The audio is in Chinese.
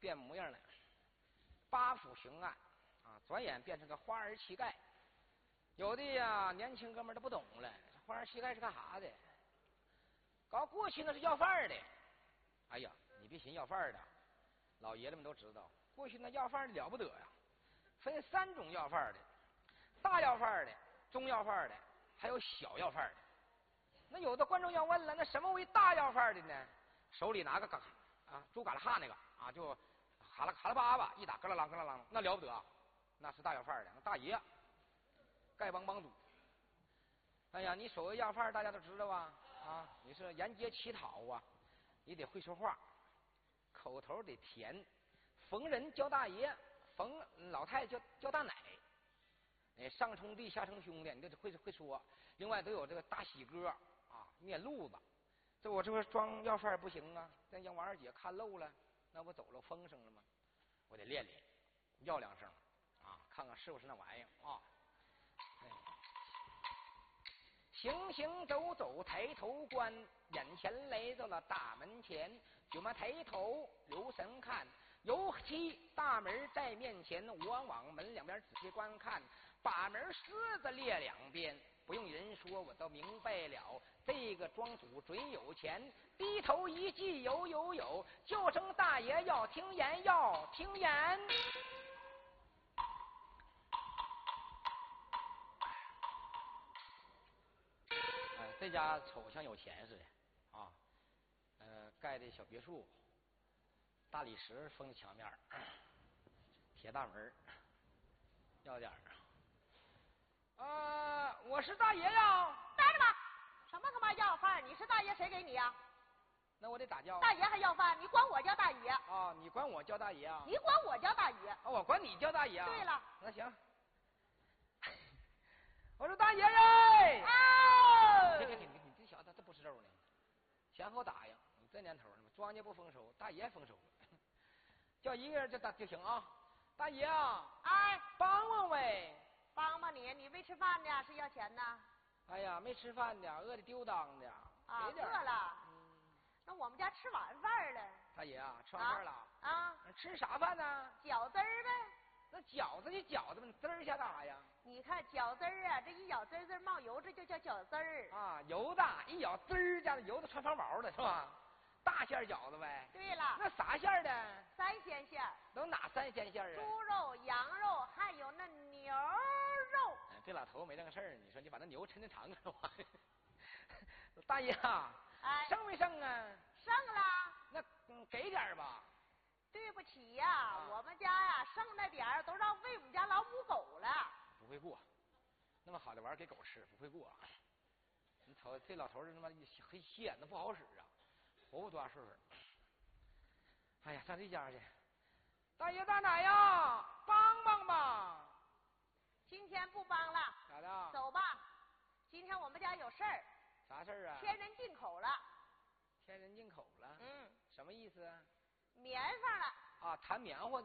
变模样了，八府巡案啊，转眼变成个花儿乞丐。有的呀，年轻哥们都不懂了，花儿乞丐是干啥的？搞过去那是要饭的。哎呀，你别寻要饭的，老爷子们都知道，过去那要饭的了不得呀，分3种要饭的：大要饭的、中要饭的，还有小要饭的。那有的观众要问了，那什么为大要饭的呢？手里拿个猪嘎啦哈那个啊，就哈啦巴巴一打，咯啦啷咯啦啷，那了不得啊，那是大要饭的，那大爷丐帮帮主。哎呀，你所谓要饭大家都知道啊，你是沿街乞讨啊，你得会说话，口头得甜，逢人叫大爷，逢老太太叫大奶，上冲弟下冲兄弟，你得会说。另外都有这个大喜歌啊，面路子。这我这不装要饭不行啊，再让王二姐看漏了，那不走漏风声了吗？我得练练，要2声啊，看看是不是那玩意儿啊。行行走走抬头观，眼前来到了大门前，就嘛抬头留神看，尤其大门在面前，我往门两边仔细观看，把门狮子列2边，不用人说我都明白了，这个庄主准有钱，低头一记有，就称大爷要听言。这家瞅像有钱似的啊，盖的小别墅，大理石封的墙面，铁大门，要点我是大爷呀！ 待着吧，什么他妈要饭？你是大爷，谁给你呀？ 那我得打叫。 大爷还要饭？你管我叫大爷啊？你管我叫大爷啊？ 你管我叫大爷啊？我管你叫大爷啊？ 对了， 那行。我说大爷呀！你这小子这不是肉呢，前后打呀！你这年头呢，庄稼不丰收，大爷丰收了。叫一个人就行啊！大爷啊！ 哎， 帮帮呗！ 帮帮你，你没吃饭呢，是要钱呢？ 哎呀，没吃饭呢，饿得丢当的。 啊，饿了。那我们家吃晚饭了。 大爷啊，吃完饭了啊？ 吃啥饭呢？ 饺子儿呗。 那饺子就饺子嘛，滋儿下干啥呀？ 你看饺子儿啊，这一咬滋滋冒油，这就叫饺子儿啊。油的一咬滋儿，加的油的穿方毛的是吧？大馅饺子呗。 对了。 那啥馅的 ？3鲜馅。 都哪3鲜馅啊？ 猪肉、羊肉，还有那牛肉。 这老头没这个事儿，你说你把那牛抻长干嘛？大爷啊，剩没剩啊？ 剩了。 那给点吧。 对不起呀，我们家呀剩那点儿都让喂我们家老母狗了。 不会过，那么好的玩意儿给狗吃，不会过。你瞅这老头儿他妈黑眼子不好使啊，活不多大岁数。哎呀，上这家去，大爷大奶呀，帮帮吧。 今天不帮了。 咋的？ 走吧，今天我们家有事儿。 啥事儿啊？ 天人进口了。 天人进口了？什么意思啊？ 棉花了啊，弹棉花的。